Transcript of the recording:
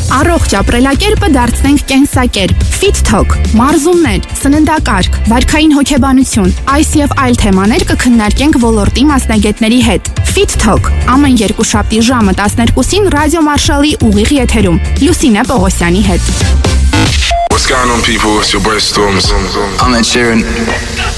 Առողջ ապրելակերպը դարձնենք կենսակերպ։ Fit Talk, մարզումներ, սննդակարգ, վարքային հոգեբանություն, այս եւ այլ թեմաներ կքննարկենք ոլորտի մասնագետների հետ։ Fit Talk ամեն երկուշաբթի ժամը 12-ին Ռադիո Մարշալի ուղիղ եթերում Լուսինե Պողոսյանի հետ։ What's going on, people? It's your boy Storms. I'm Ed Sheeran.